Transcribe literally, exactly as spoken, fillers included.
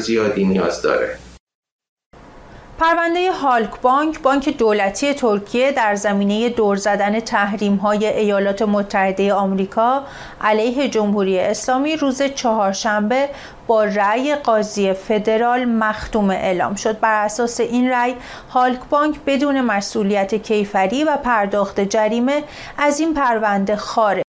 زیادی نیاز داره. پرونده هالک بانک، بانک دولتی ترکیه، در زمینه دور زدن تحریم‌های ایالات متحده آمریکا علیه جمهوری اسلامی روز چهارشنبه با رأی قاضی فدرال مختوم اعلام شد. بر اساس این رأی هالک بانک بدون مسئولیت کیفری و پرداخت جریمه از این پرونده خارج